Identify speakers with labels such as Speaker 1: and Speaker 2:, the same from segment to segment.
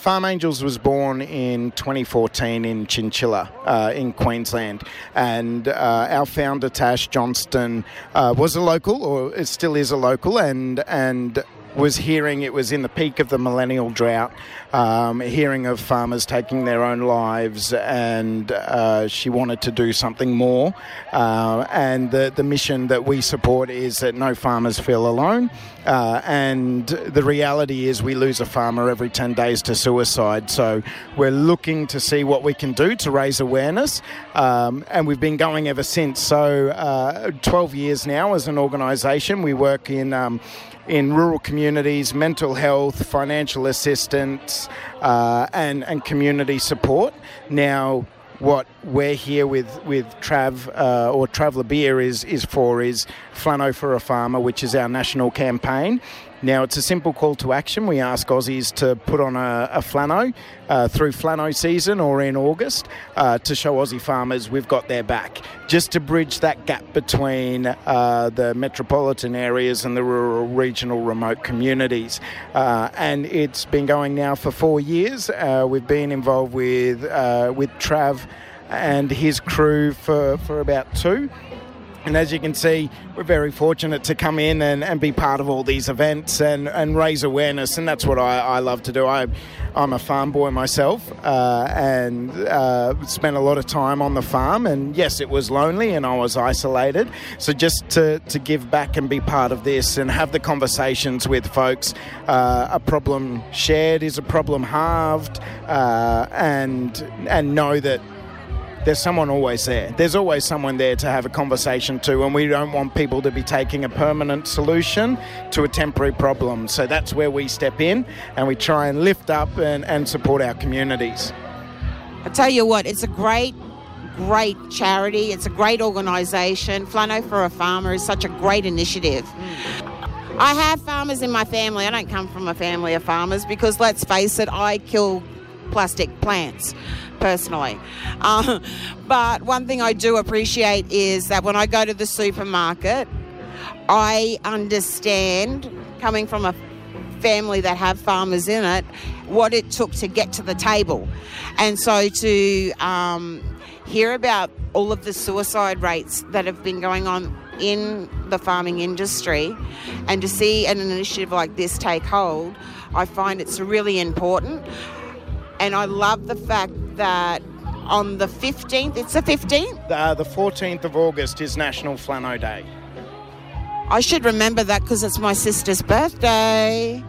Speaker 1: Farm Angels was born in 2014 in Chinchilla in Queensland, and our founder Tash Johnston was a local, or it still is a local, and was hearing, it was in the peak of the millennial drought, hearing of farmers taking their own lives, and she wanted to do something more. And the mission that we support is that no farmers feel alone. And the reality is we lose a farmer every 10 days to suicide. So we're looking to see what we can do to raise awareness. And we've been going ever since. So 12 years now as an organisation. We work in rural communities, mental health, financial assistance, and community support. Now, what we're here with Trav or Traveller Beer is Flano for a Farmer, which is our national campaign. Now, it's a simple call to action. We ask Aussies to put on a flano through flano season or in August to show Aussie farmers we've got their back, just to bridge that gap between the metropolitan areas and the rural, regional, remote communities. And it's been going now for 4 years. We've been involved with Trav and his crew for about 2. And as you can see, we're very fortunate to come in and be part of all these events and raise awareness, and that's what I love to do. I'm a farm boy myself and spent a lot of time on the farm, and yes, it was lonely and I was isolated. So just to give back and be part of this and have the conversations with folks, a problem shared is a problem halved, and know that there's someone always there. There's always someone there to have a conversation to, and we don't want people to be taking a permanent solution to a temporary problem. So that's where we step in, and we try and lift up and support our communities.
Speaker 2: I tell you what, it's a great charity. It's a great organisation. Flano for a Farmer is such a great initiative. I have farmers in my family. I don't come from a family of farmers because, let's face it, I kill plastic plants personally. But one thing I do appreciate is that when I go to the supermarket, I understand, coming from a family that have farmers in it, what it took to get to the table. And so to hear about all of the suicide rates that have been going on in the farming industry, and to see an initiative like this take hold, I find it's really important. And I love the fact that on the 15th, it's the 15th?
Speaker 1: The 14th of August is National Flano Day.
Speaker 2: I should remember that because it's my sister's birthday.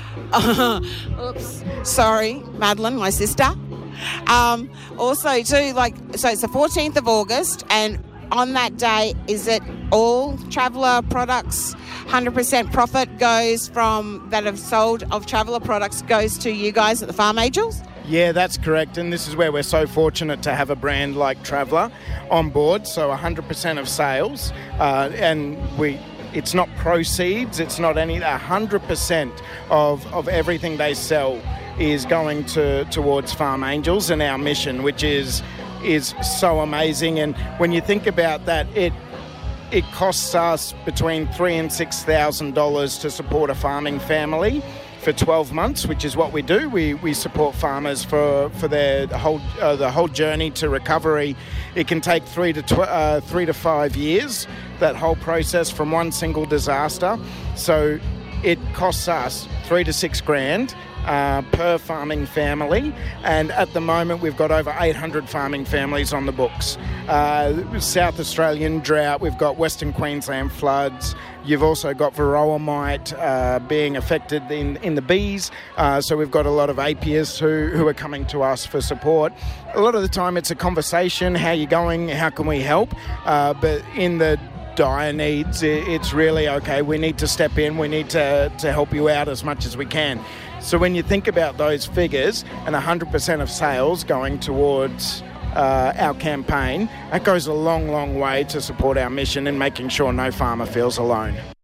Speaker 2: Oops. Sorry, Madeline, my sister. Also, too, so it's the 14th of August, and on that day, is it all Traveller products? 100% profit goes from that have sold of Traveller products goes to you guys at the Farm Angels?
Speaker 1: Yeah, that's correct, and this is where we're so fortunate to have a brand like Traveller on board. So 100% of sales, and it's not proceeds, it's not 100% of everything they sell is going towards Farm Angels and our mission, which is so amazing. And when you think about that, it costs us between $3,000 and $6,000 to support a farming family for 12 months, which is what we do. We support farmers for their the whole journey to recovery. It can take 3 to 5 years, that whole process from one single disaster. So it costs us $3,000 to $6,000 per farming family, and at the moment we've got over 800 farming families on the books. South Australian drought, we've got Western Queensland floods, you've also got varroa mite being affected in the bees, so we've got a lot of apiarists who are coming to us for support. A lot of the time it's a conversation, how you going, how can we help, but in the dire needs, it's really, okay, we need to step in, we need to help you out as much as we can. So when you think about those figures and 100% of sales going towards our campaign, that goes a long, long way to support our mission and making sure no farmer feels alone.